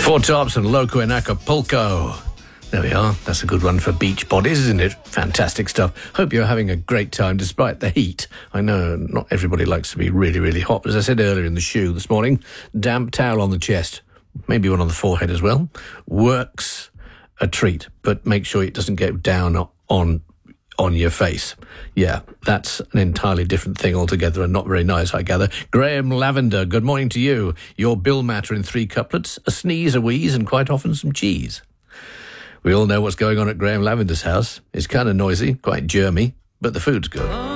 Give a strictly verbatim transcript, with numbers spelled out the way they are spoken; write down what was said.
Four Tops and Loco in Acapulco. There we are. That's a good one for beach bodies, isn't it? Fantastic stuff. Hope you're having a great time despite the heat. I know not everybody likes to be really, really hot. As I said earlier in the shoe this morning, damp towel on the chest, maybe one on the forehead as well, works a treat, but make sure it doesn't get down on on your face. Yeah, that's an entirely different thing altogether and not very nice, I gather. Graham Lavender, good morning to you. Your bill matter in three couplets, a sneeze, a wheeze, and quite often some cheese. We all know what's going on at Graham Lavender's house. It's kind of noisy, quite germy, but the food's good.